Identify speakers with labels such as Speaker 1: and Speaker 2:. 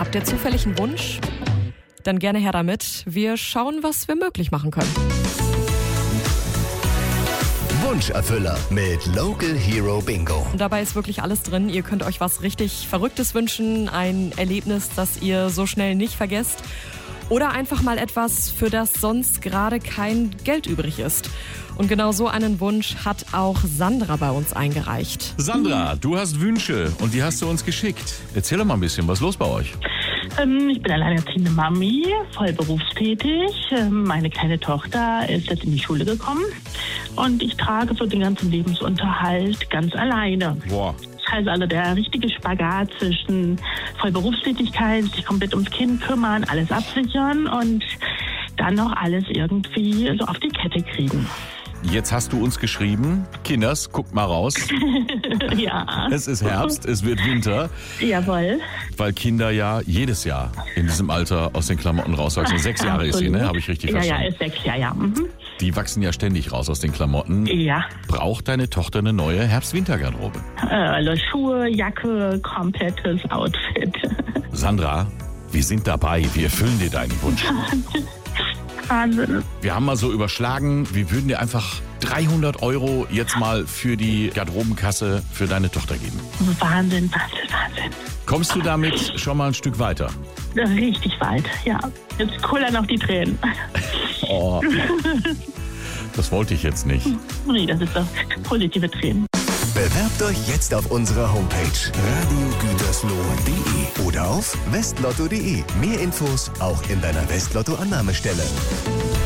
Speaker 1: Habt ihr zufällig einen Wunsch? Dann gerne her damit. Wir schauen, was wir möglich machen können.
Speaker 2: Wunscherfüller mit Local Hero Bingo.
Speaker 1: Und dabei ist wirklich alles drin. Ihr könnt euch was richtig Verrücktes wünschen, ein Erlebnis, das ihr so schnell nicht vergesst. Oder einfach mal etwas, für das sonst gerade kein Geld übrig ist. Und genau so einen Wunsch hat auch Sandra bei uns eingereicht.
Speaker 3: Sandra, du hast Wünsche und die hast du uns geschickt. Erzähl doch mal ein bisschen, was ist los bei euch?
Speaker 4: Ich bin alleinerziehende Mami, voll berufstätig. Meine kleine Tochter ist jetzt in die Schule gekommen und ich trage so den ganzen Lebensunterhalt ganz alleine.
Speaker 3: Boah.
Speaker 4: Das heißt also der richtige Spagat zwischen Vollberufstätigkeit, sich komplett ums Kind kümmern, alles absichern und dann noch alles irgendwie so auf die Kette kriegen.
Speaker 3: Jetzt hast du uns geschrieben, Kinders, guckt mal raus.
Speaker 4: Ja.
Speaker 3: Es ist Herbst, es wird Winter.
Speaker 4: Jawohl.
Speaker 3: Weil Kinder ja jedes Jahr in diesem Alter aus den Klamotten rauswachsen. 6 Jahre ist sie, ne? Habe ich richtig verstanden?
Speaker 4: Ja, ist 6 Jahre, ja. Mhm.
Speaker 3: Die wachsen ja ständig raus aus den Klamotten.
Speaker 4: Ja.
Speaker 3: Braucht deine Tochter eine neue Herbst-Winter-Garderobe?
Speaker 4: Schuhe, Jacke, komplettes Outfit.
Speaker 3: Sandra, wir sind dabei. Wir erfüllen dir deinen Wunsch.
Speaker 4: Wahnsinn.
Speaker 3: Wir haben mal so überschlagen, wir würden dir einfach 300 € jetzt mal für die Garderobenkasse für deine Tochter geben.
Speaker 4: Wahnsinn.
Speaker 3: Kommst du damit schon mal ein Stück weiter?
Speaker 4: Richtig weit, ja. Jetzt kullern noch die Tränen.
Speaker 3: Oh, das wollte ich jetzt nicht.
Speaker 4: Nee, das ist doch positive Tränen.
Speaker 2: Bewerbt euch jetzt auf unserer Homepage radiogütersloh.de oder auf westlotto.de. Mehr Infos auch in deiner Westlotto-Annahmestelle.